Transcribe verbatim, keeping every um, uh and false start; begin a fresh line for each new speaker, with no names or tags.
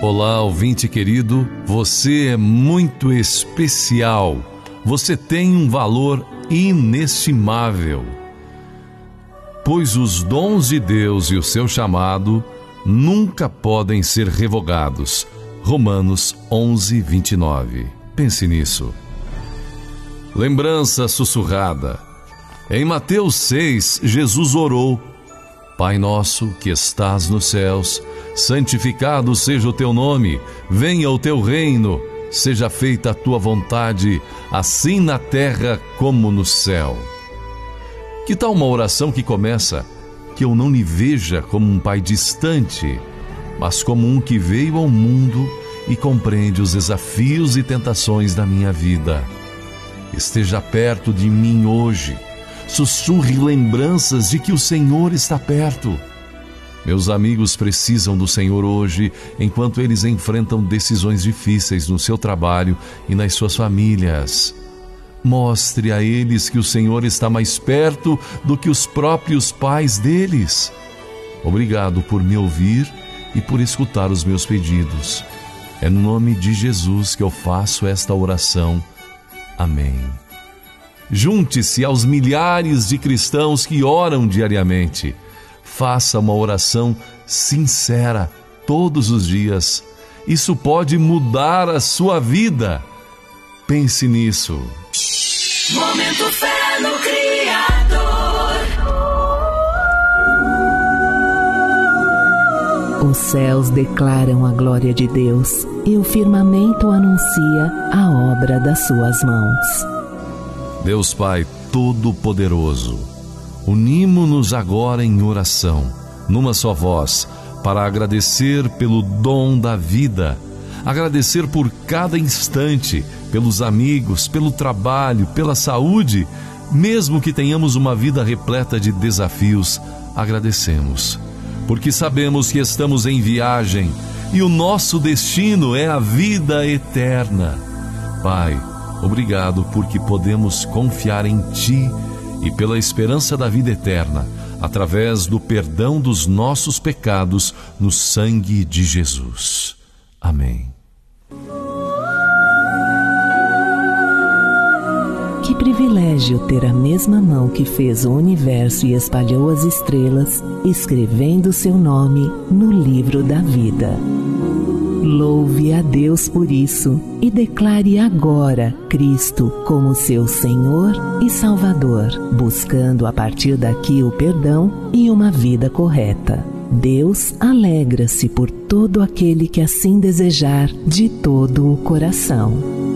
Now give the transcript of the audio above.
Olá, ouvinte querido, você é muito especial, você tem um valor inestimável, pois os dons de Deus e o seu chamado nunca podem ser revogados. Romanos onze, vinte e nove. Pense nisso. Lembrança sussurrada. Em Mateus seis, Jesus orou: Pai nosso que estás nos céus, santificado seja o teu nome, venha o teu reino, seja feita a tua vontade, assim na terra como no céu. Que tal uma oração que começa: que eu não me veja como um pai distante, mas como um que veio ao mundo e compreende os desafios e tentações da minha vida. Esteja perto de mim hoje, sussurre lembranças de que o Senhor está perto. Meus amigos precisam do Senhor hoje, enquanto eles enfrentam decisões difíceis no seu trabalho e nas suas famílias. Mostre a eles que o Senhor está mais perto do que os próprios pais deles. Obrigado por me ouvir e por escutar os meus pedidos. É no nome de Jesus que eu faço esta oração. Amém. Junte-se aos milhares de cristãos que oram diariamente. Faça uma oração sincera todos os dias. Isso pode mudar a sua vida. Pense nisso.
Momento Fé no Criador.
Os céus declaram a glória de Deus e o firmamento anuncia a obra das suas mãos.
Deus Pai Todo-Poderoso, unimo-nos agora em oração, numa só voz, para agradecer pelo dom da vida, agradecer por cada instante, pelos amigos, pelo trabalho, pela saúde. Mesmo que tenhamos uma vida repleta de desafios, agradecemos, porque sabemos que estamos em viagem e o nosso destino é a vida eterna. Pai, obrigado porque podemos confiar em Ti e pela esperança da vida eterna, através do perdão dos nossos pecados no sangue de Jesus. Amém.
Que privilégio ter a mesma mão que fez o universo e espalhou as estrelas, escrevendo seu nome no livro da vida. Louve a Deus por isso e declare agora Cristo como seu Senhor e Salvador, buscando a partir daqui o perdão e uma vida correta. Deus alegra-se por todo aquele que assim desejar de todo o coração.